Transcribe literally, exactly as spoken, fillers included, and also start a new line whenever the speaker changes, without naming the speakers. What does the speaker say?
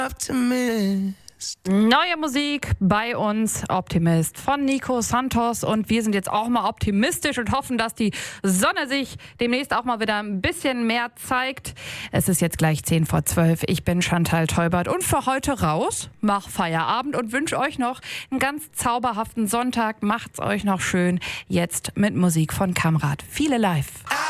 Neue Musik bei uns, Optimist von Nico Santos, und wir sind jetzt auch mal optimistisch und hoffen, dass die Sonne sich demnächst auch mal wieder ein bisschen mehr zeigt. Es ist jetzt gleich zehn vor zwölf. Ich bin Chantal Teubert und für heute raus, mach Feierabend und wünsche euch noch einen ganz zauberhaften Sonntag. Macht's euch noch schön jetzt mit Musik von Kamrat. Viele live.